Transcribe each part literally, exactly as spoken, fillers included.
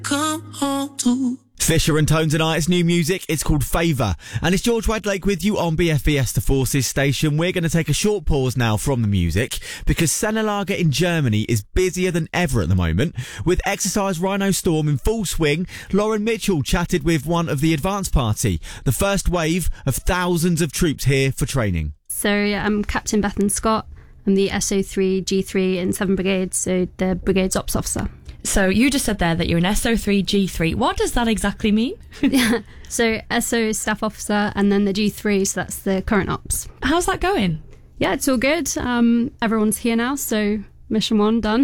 come home to. Fisher and Tone tonight's new music, it's called Favour, and it's George Wedlake with you on B F B S The Forces station. We're going to take a short pause now from the music because Sennelager in Germany is busier than ever at the moment. With Exercise Rhino Storm in full swing, Lauren Mitchell chatted with one of the advance party, the first wave of thousands of troops here for training. So yeah, I'm Captain Bethan Scott. I'm the S O three G three in seven Brigade, so the Brigade's Ops Officer. So you just said there that you're an S O three G three. What does that exactly mean? Yeah, so S O is Staff Officer, and then the G three, so that's the current Ops. How's that going? Yeah, it's all good. Um, everyone's here now, so mission one done.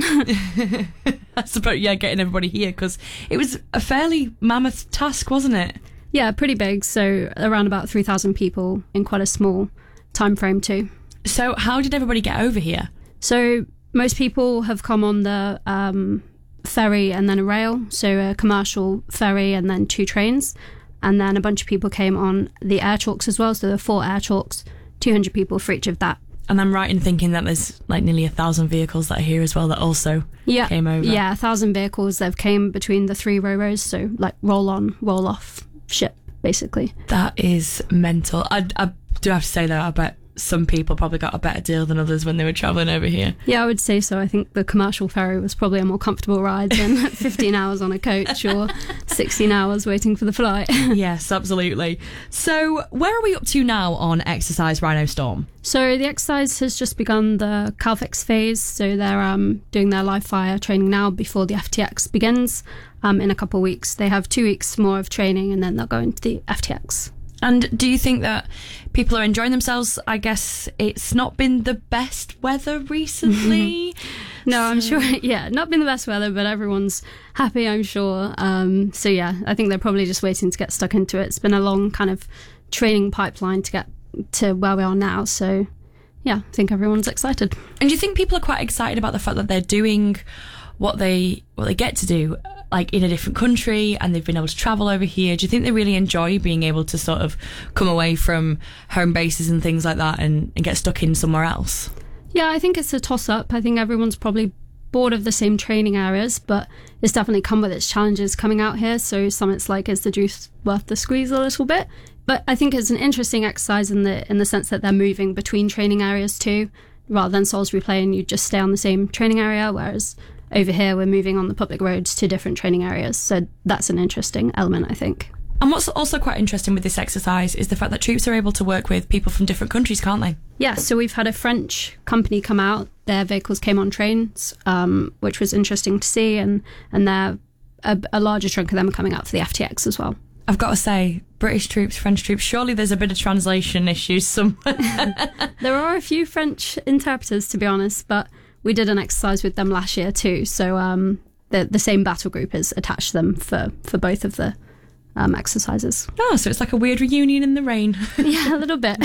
That's about, yeah, getting everybody here, because it was a fairly mammoth task, wasn't it? Yeah, pretty big. So around about three thousand people in quite a small time frame too. So how did everybody get over here? So most people have come on the um, ferry and then a rail, so a commercial ferry and then two trains, and then a bunch of people came on the air chalks as well, so there are four air chalks, two hundred people for each of that. And I'm right in thinking that there's like nearly a thousand vehicles that are here as well that also yeah, came over. Yeah, a thousand vehicles that have came between the three ro-ros, so like roll on, roll off ship, basically. That is mental. I, I do have to say though, I bet some people probably got a better deal than others when they were travelling over here. Yeah, I would say so. I think the commercial ferry was probably a more comfortable ride than fifteen hours on a coach or sixteen hours waiting for the flight. Yes, absolutely. So where are we up to now on Exercise Rhino Storm? So the exercise has just begun the Calfex phase, so they're um, doing their live fire training now before the F T X begins um, in a couple of weeks. They have two weeks more of training and then they'll go into the F T X. And do you think that people are enjoying themselves? I guess it's not been the best weather recently. No, so... I'm sure, yeah, not been the best weather, but everyone's happy, I'm sure. Um, so yeah, I think they're probably just waiting to get stuck into it. It's been a long kind of training pipeline to get to where we are now. So yeah, I think everyone's excited. And do you think people are quite excited about the fact that they're doing what they what they get to do, like in a different country, and they've been able to travel over here? Do you think they really enjoy being able to sort of come away from home bases and things like that and, and get stuck in somewhere else? Yeah, I think it's a toss-up. I think everyone's probably bored of the same training areas, but it's definitely come with its challenges coming out here. So some it's like, is the juice worth the squeeze a little bit? But I think it's an interesting exercise in the in the sense that they're moving between training areas too, rather than Salisbury Plain, you just stay on the same training area, whereas over here, we're moving on the public roads to different training areas. So that's an interesting element, I think. And what's also quite interesting with this exercise is the fact that troops are able to work with people from different countries, can't they? Yeah, so we've had a French company come out. Their vehicles came on trains, um, which was interesting to see. And, and they're, a, a larger chunk of them are coming out for the F T X as well. I've got to say, British troops, French troops, surely there's a bit of translation issues somewhere. There are a few French interpreters, to be honest, but we did an exercise with them last year too, so um, the the same battle group has attached them for, for both of the um, exercises. Oh, so it's like a weird reunion in the rain. Yeah, a little bit.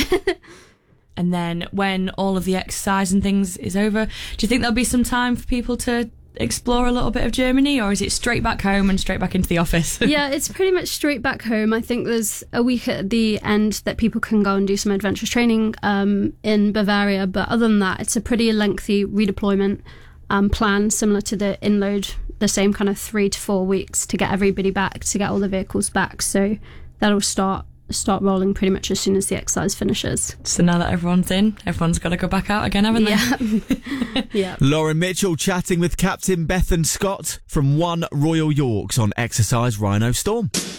And then when all of the exercise and things is over, do you think there'll be some time for people to explore a little bit of Germany, or is it straight back home and straight back into the office? Yeah, it's pretty much straight back home. I think there's a week at the end that people can go and do some adventurous training um, in Bavaria, but other than that, it's a pretty lengthy redeployment um, plan, similar to the inload, the same kind of three to four weeks to get everybody back, to get all the vehicles back. So that'll start start rolling pretty much as soon as the exercise finishes. So now that everyone's in, everyone's got to go back out again, haven't they? Yeah. Yeah. Lauren Mitchell chatting with Captain Bethan Scott from One Royal Yorks on Exercise Rhino Storm.